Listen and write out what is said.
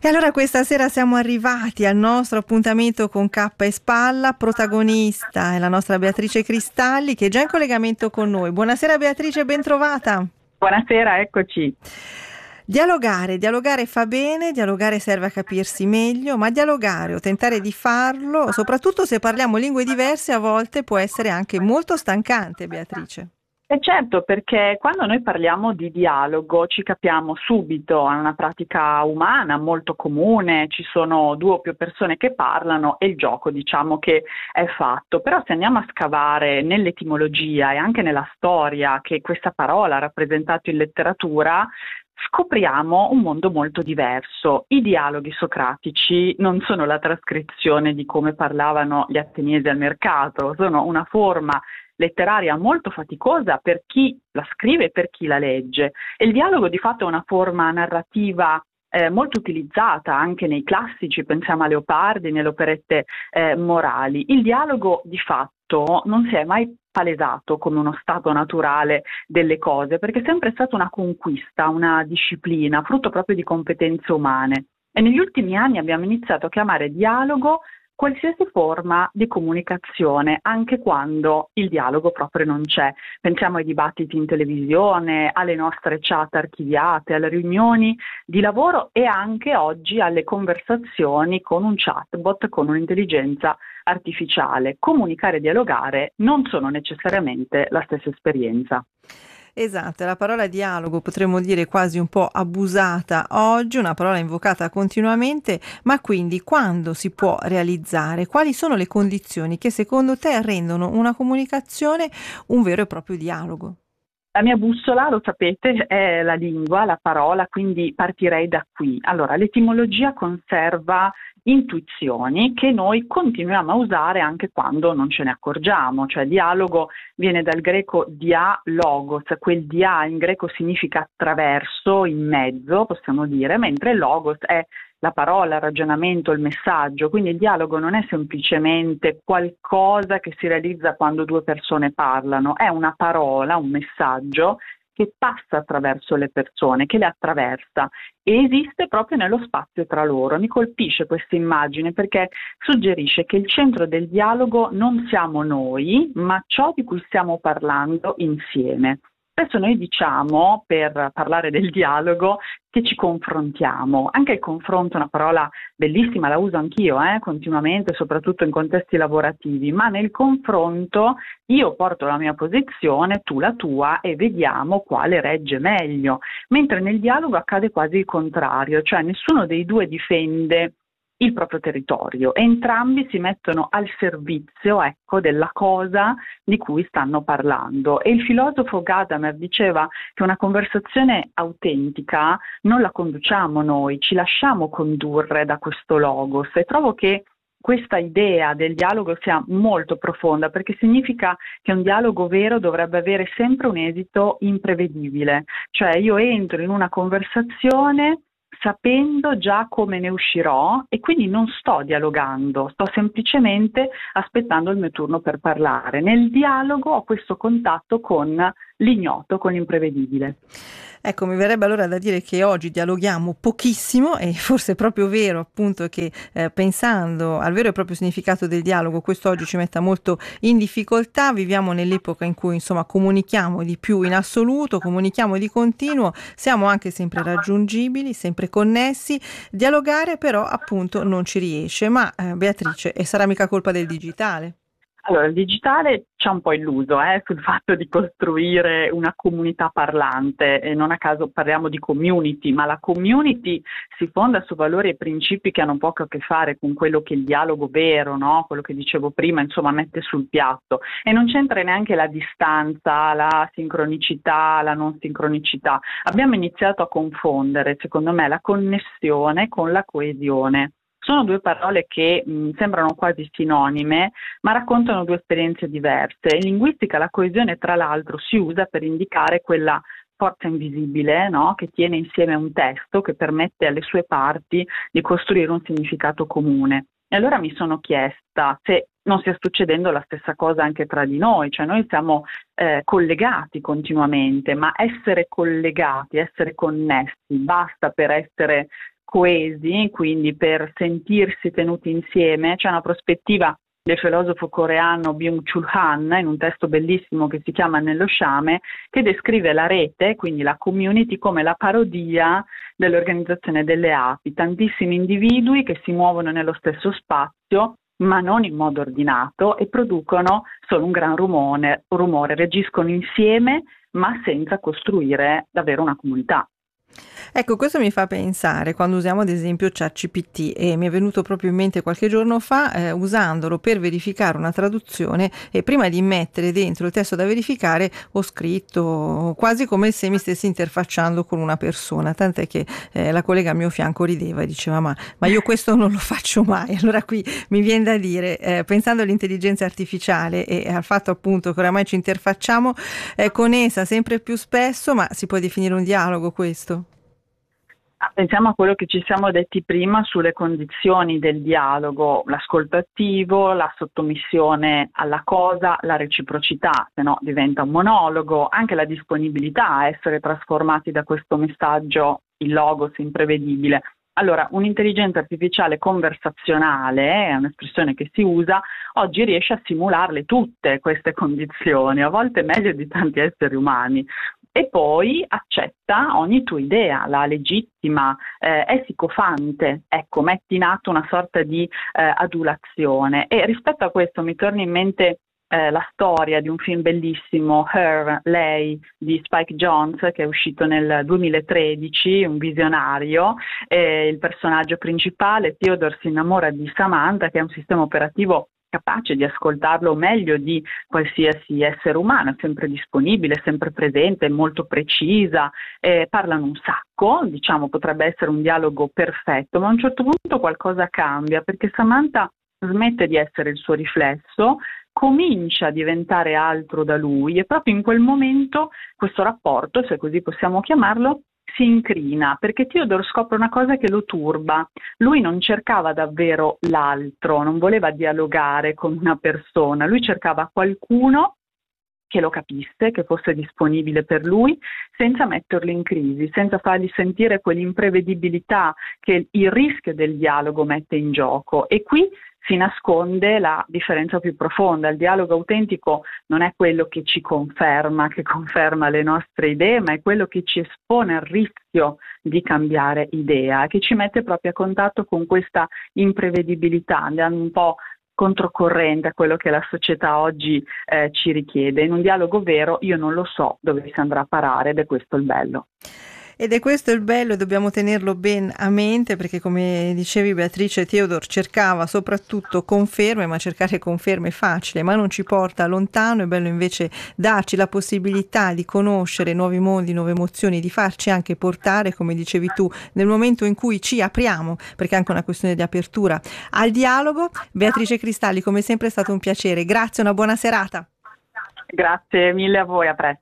E allora questa sera siamo arrivati al nostro appuntamento con Cappa e Spalla. Protagonista è la nostra Beatrice Cristalli, che è già in collegamento con noi. Buonasera Beatrice, ben trovata. Buonasera, eccoci. Dialogare fa bene, dialogare serve a capirsi meglio, ma dialogare o tentare di farlo, soprattutto se parliamo lingue diverse, a volte può essere anche molto stancante, Beatrice. E certo, perché quando noi parliamo di dialogo ci capiamo subito, è una pratica umana molto comune, ci sono due o più persone che parlano e il gioco diciamo che è fatto. Però se andiamo a scavare nell'etimologia e anche nella storia che questa parola ha rappresentato in letteratura, scopriamo un mondo molto diverso. I dialoghi socratici non sono la trascrizione di come parlavano gli ateniesi al mercato, sono una forma letteraria molto faticosa per chi la scrive e per chi la legge. E il dialogo di fatto è una forma narrativa molto utilizzata anche nei classici, pensiamo a Leopardi, nelle operette morali. Il dialogo di fatto non si è mai palesato come uno stato naturale delle cose, perché è sempre stata una conquista, una disciplina, frutto proprio di competenze umane. E negli ultimi anni abbiamo iniziato a chiamare dialogo qualsiasi forma di comunicazione, anche quando il dialogo proprio non c'è. Pensiamo ai dibattiti in televisione, alle nostre chat archiviate, alle riunioni di lavoro e anche oggi alle conversazioni con un chatbot, con un'intelligenza artificiale. Comunicare e dialogare non sono necessariamente la stessa esperienza. Esatto, è la parola dialogo, potremmo dire quasi un po' abusata oggi, una parola invocata continuamente, ma quindi quando si può realizzare? Quali sono le condizioni che secondo te rendono una comunicazione un vero e proprio dialogo? La mia bussola, lo sapete, è la lingua, la parola, quindi partirei da qui. Allora, l'etimologia conserva intuizioni che noi continuiamo a usare anche quando non ce ne accorgiamo, cioè dialogo viene dal greco dia logos, quel dia in greco significa attraverso, in mezzo, possiamo dire, mentre logos è la parola, il ragionamento, il messaggio, quindi il dialogo non è semplicemente qualcosa che si realizza quando due persone parlano, è una parola, un messaggio che passa attraverso le persone, che le attraversa e esiste proprio nello spazio tra loro. Mi colpisce questa immagine perché suggerisce che il centro del dialogo non siamo noi, ma ciò di cui stiamo parlando insieme. Spesso noi diciamo, per parlare del dialogo, che ci confrontiamo. Anche il confronto è una parola bellissima, la uso anch'io continuamente, soprattutto in contesti lavorativi, ma nel confronto io porto la mia posizione, tu la tua e vediamo quale regge meglio. Mentre nel dialogo accade quasi il contrario, cioè nessuno dei due difende il proprio territorio, entrambi si mettono al servizio, ecco, della cosa di cui stanno parlando. E il filosofo Gadamer diceva che una conversazione autentica non la conduciamo noi, ci lasciamo condurre da questo logos e trovo che questa idea del dialogo sia molto profonda perché significa che un dialogo vero dovrebbe avere sempre un esito imprevedibile, cioè io entro in una conversazione sapendo già come ne uscirò e quindi non sto dialogando, sto semplicemente aspettando il mio turno per parlare. Nel dialogo ho questo contatto con l'ignoto, con l'imprevedibile. Ecco, mi verrebbe allora da dire che oggi dialoghiamo pochissimo e forse è proprio vero appunto che pensando al vero e proprio significato del dialogo, questo oggi ci metta molto in difficoltà. Viviamo nell'epoca in cui insomma comunichiamo di più in assoluto, comunichiamo di continuo, siamo anche sempre raggiungibili, sempre connessi. Dialogare però appunto non ci riesce, ma Beatrice, e sarà mica colpa del digitale? Allora, il digitale ci ha un po' illuso sul fatto di costruire una comunità parlante e non a caso parliamo di community, ma la community si fonda su valori e principi che hanno poco a che fare con quello che il dialogo vero, no? Quello che dicevo prima, insomma, mette sul piatto e non c'entra neanche la distanza, la sincronicità, la non sincronicità. Abbiamo iniziato a confondere, secondo me, la connessione con la coesione. Sono due parole che sembrano quasi sinonime, ma raccontano due esperienze diverse. In linguistica la coesione, tra l'altro, si usa per indicare quella forza invisibile, no? Che tiene insieme un testo, che permette alle sue parti di costruire un significato comune. E allora mi sono chiesta se non stia succedendo la stessa cosa anche tra di noi, cioè noi siamo collegati continuamente, ma essere collegati, essere connessi, basta per essere coesi, quindi per sentirsi tenuti insieme. C'è una prospettiva del filosofo coreano Byung-Chul Han in un testo bellissimo che si chiama Nello sciame, che descrive la rete, quindi la community, come la parodia dell'organizzazione delle api, tantissimi individui che si muovono nello stesso spazio ma non in modo ordinato e producono solo un gran rumore, reagiscono insieme ma senza costruire davvero una comunità. Ecco, questo mi fa pensare quando usiamo ad esempio ChatGPT, e mi è venuto proprio in mente qualche giorno fa, usandolo per verificare una traduzione, e prima di mettere dentro il testo da verificare ho scritto quasi come se mi stessi interfacciando con una persona, tant'è che la collega a mio fianco rideva e diceva ma io questo non lo faccio mai. Allora qui mi viene da dire, pensando all'intelligenza artificiale e al fatto appunto che oramai ci interfacciamo con essa sempre più spesso, ma si può definire un dialogo questo? Pensiamo a quello che ci siamo detti prima sulle condizioni del dialogo, l'ascolto attivo, la sottomissione alla cosa, la reciprocità, se no diventa un monologo, anche la disponibilità a essere trasformati da questo messaggio, il logos imprevedibile. Allora, un'intelligenza artificiale conversazionale, è un'espressione che si usa, oggi riesce a simularle tutte queste condizioni, a volte meglio di tanti esseri umani. E poi accetta ogni tua idea, la legittima, è sicofante, ecco, metti in atto una sorta di adulazione. E rispetto a questo mi torna in mente la storia di un film bellissimo, Her, Lei, di Spike Jonze, che è uscito nel 2013, un visionario. Il personaggio principale, Theodore, si innamora di Samantha, che è un sistema operativo capace di ascoltarlo meglio di qualsiasi essere umano, è sempre disponibile, sempre presente, molto precisa, parlano un sacco, diciamo potrebbe essere un dialogo perfetto, ma a un certo punto qualcosa cambia perché Samantha smette di essere il suo riflesso, comincia a diventare altro da lui e proprio in quel momento questo rapporto, se così possiamo chiamarlo, si incrina perché Theodore scopre una cosa che lo turba. Lui non cercava davvero l'altro, non voleva dialogare con una persona, lui cercava qualcuno che lo capisse, che fosse disponibile per lui, senza metterlo in crisi, senza fargli sentire quell'imprevedibilità che il rischio del dialogo mette in gioco. E qui si nasconde la differenza più profonda. Il dialogo autentico non è quello che ci conferma, che conferma le nostre idee, ma è quello che ci espone al rischio di cambiare idea, che ci mette proprio a contatto con questa imprevedibilità, andando un po' controcorrente a quello che la società oggi ci richiede. In un dialogo vero io non lo so dove si andrà a parare ed è questo il bello. Ed è questo il bello, e dobbiamo tenerlo ben a mente perché, come dicevi Beatrice, Theodore cercava soprattutto conferme, ma cercare conferme è facile, ma non ci porta lontano. È bello invece darci la possibilità di conoscere nuovi mondi, nuove emozioni, di farci anche portare, come dicevi tu, nel momento in cui ci apriamo, perché è anche una questione di apertura al dialogo. Beatrice Cristalli, come sempre è stato un piacere, grazie, una buona serata. Grazie mille a voi, a presto.